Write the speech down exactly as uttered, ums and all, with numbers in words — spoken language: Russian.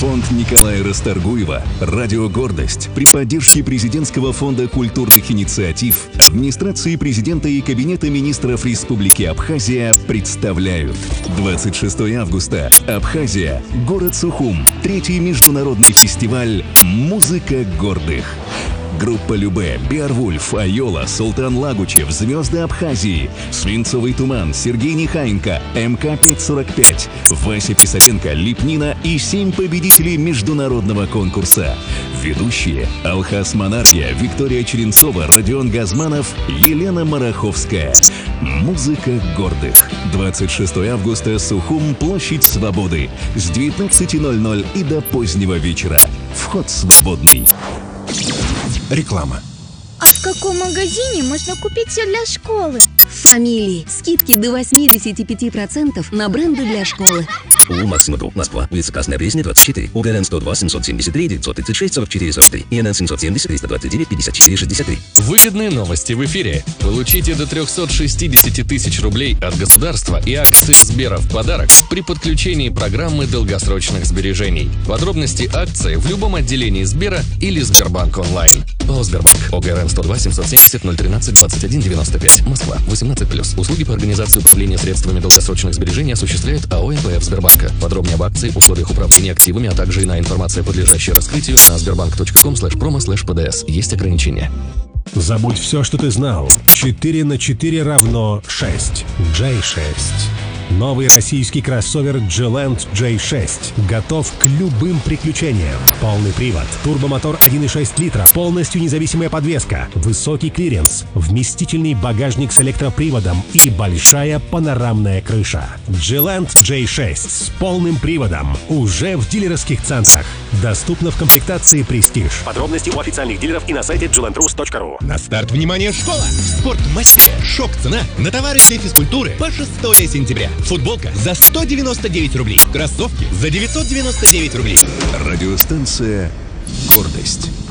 Фонд Николая Расторгуева, радио «Гордость» при поддержке Президентского фонда культурных инициатив, администрации президента и Кабинета министров Республики Абхазия представляют. двадцать шестого августа. Абхазия. Город Сухум. Третий международный фестиваль «Музыка гордых». Группа Любэ, Беовульф, Айола, Султан Лагучев, Звезды Абхазии, Свинцовый туман, Сергей Нехаенко, эм ка пятьсот сорок пять, Вася Писаренко, Липнина и семь победителей международного конкурса. Ведущие: Алхас Монархия, Виктория Черенцова, Родион Газманов, Елена Мараховская. Музыка гордых. двадцать шестого августа. Сухум, площадь Свободы. С девятнадцати ноль-ноль и до позднего вечера. Вход свободный. Реклама. А в каком магазине можно купить все для школы? Фамилии. Скидки до восьмидесяти пяти процентов на бренды для школы. У Максима Друг, Москва, улица Красная Пресня, двадцать четыре, УГРН сто два семьсот семьдесят три девятьсот тридцать шесть сорок четыре сорок три, ИНН семьсот семьдесят триста двадцать девять пятьдесят четыре шестьдесят три. Выгодные новости в эфире. Получите до трехсот шестидесяти тысяч рублей от государства и акции Сбера в подарок при подключении программы долгосрочных сбережений. Подробности акции в любом отделении Сбера или Сбербанк онлайн. ООО «Сбербанк». ОГРН сто два семьсот семьдесят ноль тринадцать двадцать один девяносто пять. Москва. восемнадцать плюс. Услуги по организации управления средствами долгосрочных сбережений осуществляет АО «МПФ Сбербанка». Подробнее об акции, условиях управления активами, а также иная информация, подлежащая раскрытию, на сбербанк точка ком слэш промо слэш пэ дэ эс. Есть ограничения. Забудь все, что ты знал. четыре на четыре равно шесть. джей шесть. Новый российский кроссовер G-Land джей шесть готов к любым приключениям. Полный привод, турбомотор один и шесть литра, полностью независимая подвеска, высокий клиренс, вместительный багажник с электроприводом и большая панорамная крыша. G-Land джей шесть с полным приводом уже в дилерских центрах. Доступно в комплектации Prestige. Подробности у официальных дилеров и на сайте джи ленд рус точка ру. На старт, внимание, школа! Спортмастер. Шок-цена на товары для физкультуры по шестого сентября. Футболка за сто девяносто девять рублей. Кроссовки за девятьсот девяносто девять рублей. Радиостанция «Гордость».